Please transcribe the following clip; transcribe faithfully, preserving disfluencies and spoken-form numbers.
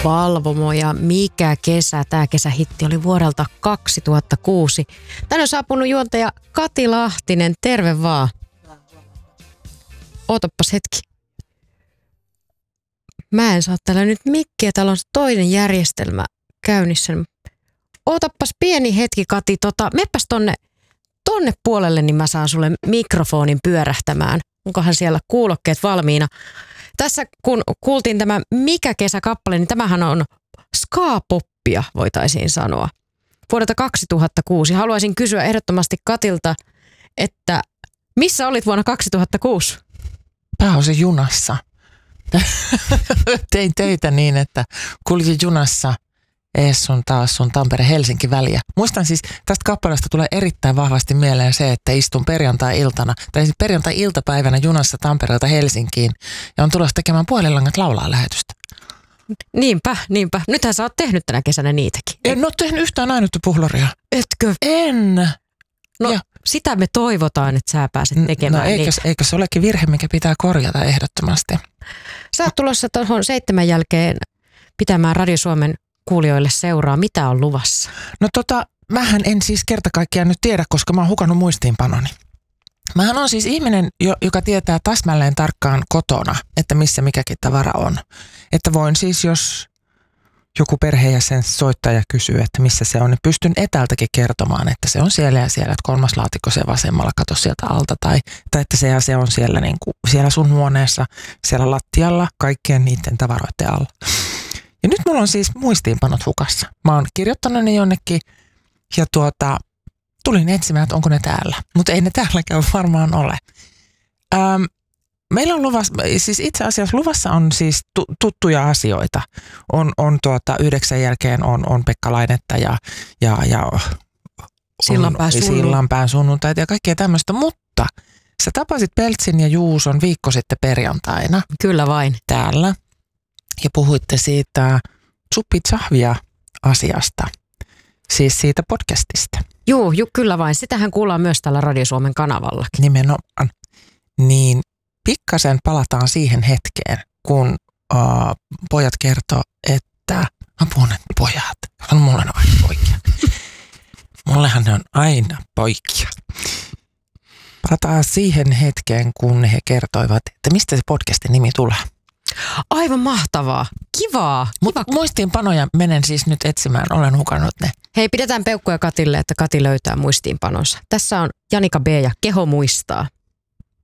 Valvomo ja Mikä kesä. Tämä kesähitti oli vuodelta kaksituhattakuusi. Tänne on saapunut juontaja Kati Lahtinen. Terve vaan. Ootappas hetki. Mä en saa täällä nyt mikkiä. Täällä on toinen järjestelmä käynnissä. Ootappas pieni hetki, Kati. Tota, meppäs tonne, tonne puolelle, niin mä saan sulle mikrofonin pyörähtämään. Onkohan siellä kuulokkeet valmiina? Tässä kun kuultiin tämä Mikä kesä-kappale, niin tämähän on ska-poppia, voitaisiin sanoa. Vuodelta kaksituhattakuusi. Haluaisin kysyä ehdottomasti Katilta, että missä olit vuonna kaksituhattakuusi? Pääosin junassa. Tein töitä niin, että kuljin junassa ees sun taas sun Tampere-Helsinki-väliä. Muistan siis, tästä kappaleesta tulee erittäin vahvasti mieleen se, että istun perjantai-iltana, tai siis perjantai-iltapäivänä junassa Tampereelta Helsinkiin, ja on tulossa tekemään Puhelinlangat laulaa lähetystä. Niinpä, niinpä. Nythän sä oot tehnyt tänä kesänä niitäkin. En ole tehnyt yhtään ainutta puhlaria. Etkö? En. No ja sitä me toivotaan, että sä pääset tekemään. No eikö, eikö se olekin virhe, mikä pitää korjata ehdottomasti? Sä oot tulossa tuohon seitsemän jälkeen pitämään Radio Suomen kuulijoille seuraa. Mitä on luvassa? No tota, mähän en siis kerta kaikkiaan nyt tiedä, koska mä oon hukannut muistiinpanoni. Mähän on siis ihminen, joka tietää täsmälleen tarkkaan kotona, että missä mikäkin tavara on. Että voin siis, jos joku perheenjäsen soittaa ja kysyy, että missä se on, niin pystyn etäältäkin kertomaan, että se on siellä ja siellä, että kolmas laatikko se vasemmalla, kato sieltä alta, tai, tai että se ja se on siellä, niin kuin, siellä sun huoneessa, siellä lattialla, kaikkien niiden tavaroiden alla. Ja nyt mulla on siis muistiinpanot hukassa. Mä oon kirjoittanut ne jonnekin ja tuota, tulin etsimään, että onko ne täällä. Mutta ei ne täälläkään varmaan ole. Ähm, meillä on luvassa, siis itse asiassa luvassa on siis tu- tuttuja asioita. On, on tuota, yhdeksän jälkeen on, on Pekka Lainetta ja, ja, ja Sillanpään, sunnu. Sillanpään sunnuntaita ja kaikkea tämmöistä. Mutta sä tapasit Peltsin ja Juuson viikko sitten perjantaina. Kyllä vain. Täällä. Ja puhuitte siitä Tsuppi-tsahvia asiasta, siis siitä podcastista. Joo, ju, kyllä vain. Sitähän kuullaan myös täällä Radio Suomen kanavallakin. Nimenomaan. Niin pikkasen palataan siihen hetkeen, kun uh, pojat kertoo, että mä puhun, että pojat, on mulle on aina poikia. Mullehan ne on aina poikia. Palataan siihen hetkeen, kun he kertoivat, että mistä se podcastin nimi tulee. Aivan mahtavaa. Kivaa. Mutta muistiinpanoja menen siis nyt etsimään. Olen hukannut ne. Hei, pidetään peukkuja Katille, että Kati löytää muistiinpanonsa. Tässä on Janika B. ja Keho muistaa.